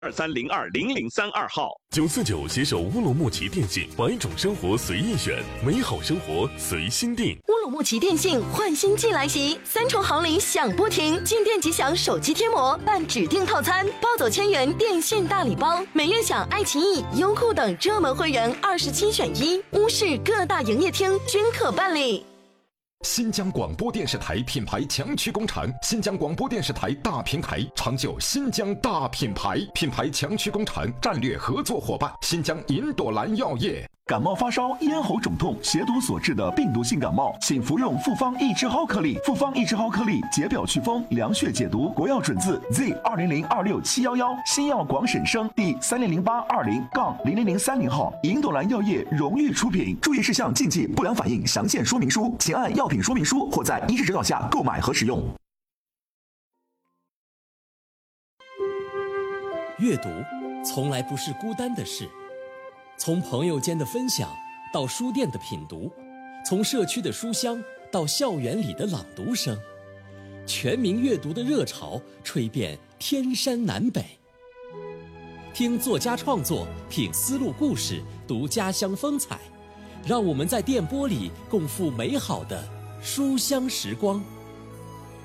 23020032号。 949携手乌鲁木齐电信，把一种生活随意选，美好生活随心定。 乌鲁木齐电信换新季来袭，3重好礼享不停，进店即享手机贴膜，办指定套餐，包走1000元电信大礼包，每月享爱奇艺、优酷等热门会员27选1，乌市各大营业厅均可办理。 新疆广播电视台品牌强驱工厂，新疆广播电视台大平台，长久新疆大品牌，品牌强驱工厂战略合作伙伴，新疆银朵兰药业。 感冒发烧、咽喉肿痛、血毒所致的病毒性感冒，请服用复方益智蒿颗粒。复方益智蒿颗粒解表祛风、凉血解毒，国药准字 Z20026711，新药广审生第30082-00030号，银朵兰药业荣誉出品。注意事项、禁忌、不良反应详见说明书，请按药品说明书或在医师指导下购买和使用。 阅读从来不是孤单的事。从朋友间的分享到书店的品读，从社区的书香到校园里的朗读声，全民阅读的热潮吹遍天山南北。听作家创作，品丝路故事，读家乡风采，让我们在电波里共赴美好的书香时光。